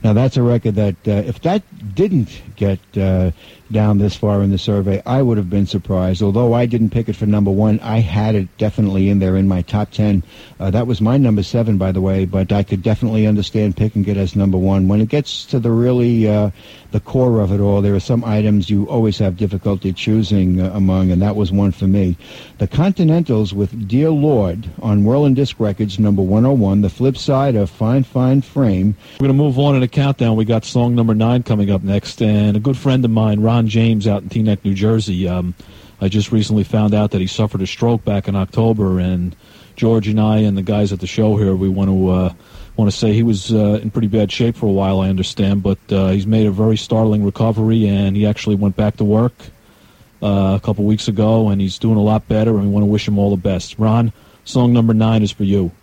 Now, that's a record that, if that didn't get down this far in the survey, I would have been surprised. Although I didn't pick it for number one, I had it definitely in there in my top 10. That was my number 7, by the way, but I could definitely understand picking it as number one. When it gets to the really the core of it all, there are some items you always have difficulty choosing among, and that was one for me. The Continentals with Dear Lord on Whirling Disc Records, number 101, the flip side of Fine Fine Frame. We're going to move on in the countdown. We got song number 9 coming up next, and a good friend of mine, Ron James, out in Teaneck, New Jersey. I just recently found out that he suffered a stroke back in October, and George and I and the guys at the show here, we want to say he was in pretty bad shape for a while, I understand, but he's made a very startling recovery, and he actually went back to work a couple weeks ago, and he's doing a lot better, and we want to wish him all the best. Ron, song number 9 is for you.